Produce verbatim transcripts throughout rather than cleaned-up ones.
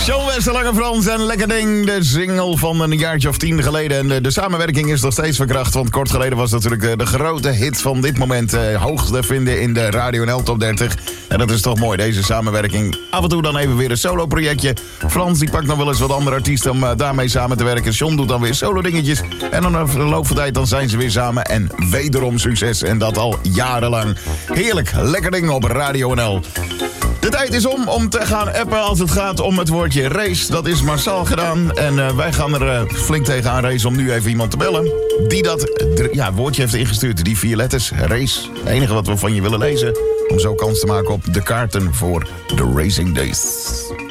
John Westerlange Frans en Lekker Ding, de single van een jaartje of tien geleden. En de, de samenwerking is nog steeds verkracht, want kort geleden was natuurlijk de, de grote hit van dit moment uh, hoog te vinden in de Radio N L Top dertig. En dat is toch mooi, deze samenwerking. Af en toe dan even weer een solo-projectje. Frans die pakt nog wel eens wat andere artiesten om uh, daarmee samen te werken. John doet dan weer solo-dingetjes. En dan over de loop van tijd dan zijn ze weer samen. En wederom succes, en dat al jarenlang. Heerlijk, Lekker Ding op Radio N L. De tijd is om om te gaan appen als het gaat om het woordje race. Dat is massaal gedaan. En uh, wij gaan er uh, flink tegenaan racen om nu even iemand te bellen. Die dat ja, woordje heeft ingestuurd. Die vier letters, race. Het enige wat we van je willen lezen. Om zo kans te maken op de kaarten voor de Racing Days.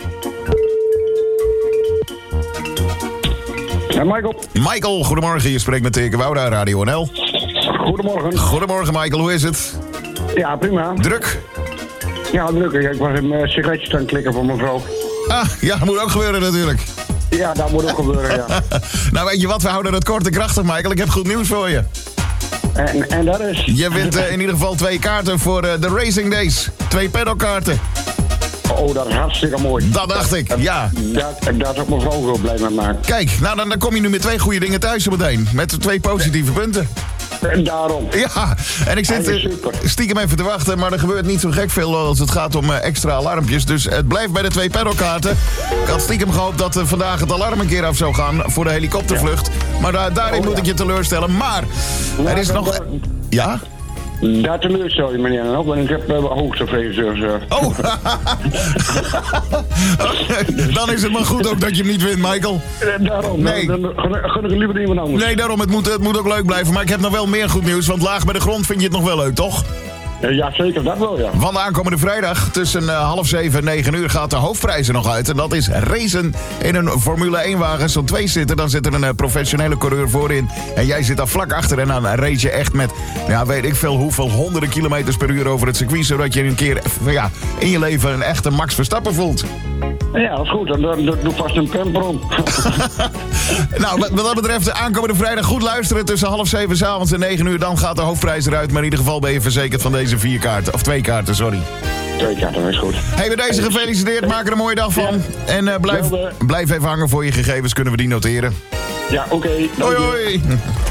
Ja, Michael. Michael, goedemorgen. Je spreekt met Teke Wouda, Radio N L. Goedemorgen. Goedemorgen Michael, hoe is het? Ja, prima. Druk? Ja, druk. Ik was een uh, sigaretje aan het klikken voor mijn vrouw. Ah, ja, dat moet ook gebeuren natuurlijk. Ja, dat moet ook gebeuren, ja. Nou, weet je wat, we houden het kort en krachtig, Michael. Ik heb goed nieuws voor je. En, en dat is... Je wint uh, in ieder geval twee kaarten voor uh, de Racing Days. Twee pedalkaarten. Oh, dat is hartstikke mooi. Dat dacht ik, ja. Dat, daar is ook mijn vrouw heel blij mee maken. Kijk, nou dan, dan kom je nu met twee goede dingen thuis zo meteen. Met twee positieve punten. En daarom. Ja, en ik zit uh, stiekem even te wachten, maar er gebeurt niet zo gek veel als het gaat om uh, extra alarmpjes. Dus het blijft bij de twee pedalkaarten. Ik had stiekem gehoopt dat uh, vandaag het alarm een keer af zou gaan voor de helikoptervlucht. Ja. Maar uh, daarin oh, moet ja. ik je teleurstellen. Maar ja, er is nog... Dat, ja? Daar teleurstel je meneer dan ook, want ik heb uh, hoogtevrees. Dus, uh. Oh! Dan is het maar goed ook dat je hem niet wint, Michael. Daarom, nee. Dan, dan gun ik liever iemand anders. Nee, daarom, het moet, het moet ook leuk blijven. Maar ik heb nog wel meer goed nieuws, want laag bij de grond vind je het nog wel leuk, toch? Ja, zeker, dat wel, ja. Van de aankomende vrijdag tussen uh, half zeven en negen uur gaat de hoofdprijs er nog uit. En dat is racen in een Formule één wagen. Zo'n twee zitten, dan zit er een uh, professionele coureur voorin. En jij zit daar vlak achter en dan race je echt met, ja, weet ik veel hoeveel honderden kilometers per uur over het circuit. Zodat je een keer ja, in je leven een echte Max Verstappen voelt. Ja, dat is goed. Dan doe ik vast een camper om. Nou, wat, wat dat betreft, de aankomende vrijdag goed luisteren tussen half zeven 's avonds en negen uur. Dan gaat de hoofdprijs eruit. Maar in ieder geval ben je verzekerd van deze vier kaarten. Of twee kaarten, sorry. Twee kaarten, dat is goed. Hey, bij deze gefeliciteerd. Maak er een mooie dag van. Ja. En uh, blijf, blijf even hangen voor je gegevens. Kunnen we die noteren. Ja, oké. Okay. Hoi, hoi.